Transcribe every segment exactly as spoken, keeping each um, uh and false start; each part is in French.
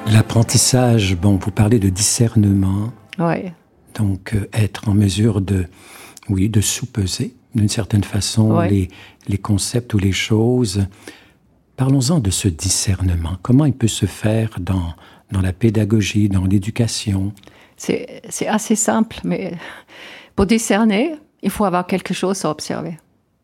L'apprentissage, bon, vous parlez de discernement. Oui. Donc, euh, être en mesure de, oui, de sous-peser, d'une certaine façon, Oui. les, les concepts ou les choses. Parlons-en de ce discernement. Comment il peut se faire dans, dans la pédagogie, dans l'éducation? C'est, c'est assez simple, mais pour discerner, il faut avoir quelque chose à observer.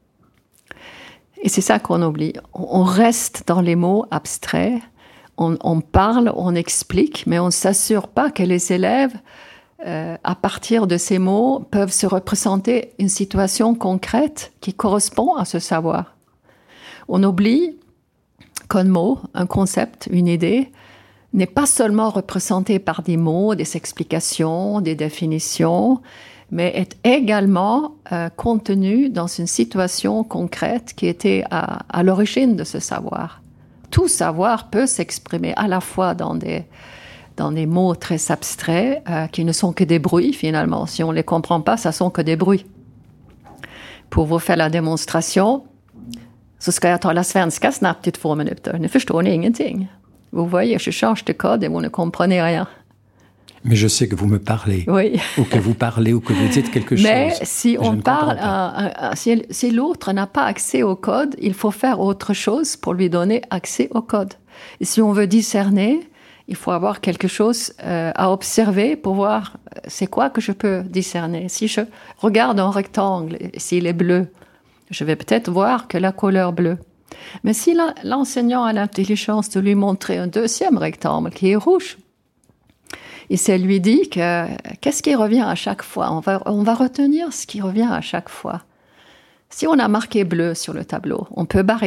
Et c'est ça qu'on oublie. On reste dans les mots abstraits, on, on parle, on explique, mais on ne s'assure pas que les élèves, euh, à partir de ces mots, peuvent se représenter une situation concrète qui correspond à ce savoir. On oublie qu'un mot, un concept, une idée, n'est pas seulement représenté par des mots, des explications, des définitions, mais est également euh, contenu dans une situation concrète qui était à, à l'origine de ce savoir. Tout savoir peut s'exprimer à la fois dans des, dans des mots très abstraits euh, qui ne sont que des bruits finalement. Si on ne les comprend pas, ça ne sont que des bruits. Pour vous faire la démonstration, så ska jag tala svenska snabbt i två minuter. Nu förstår ni ingenting. Vous voyez, je change de code et vous ne comprenez rien. Mais je sais que vous me parlez, oui. ou que vous parlez, ou que vous dites quelque chose. Mais si on parle, à, à, si, si l'autre n'a pas accès au code, il faut faire autre chose pour lui donner accès au code. Et si on veut discerner, il faut avoir quelque chose euh, à observer pour voir c'est quoi que je peux discerner. Si je regarde un rectangle, et s'il est bleu, je vais peut-être voir que la couleur bleue. Mais si la, l'enseignant a l'intelligence de lui montrer un deuxième rectangle qui est rouge, et ça lui dit que qu'est-ce qui revient à chaque fois? On va, on va retenir ce qui revient à chaque fois. Si on a marqué bleu sur le tableau, on peut barrer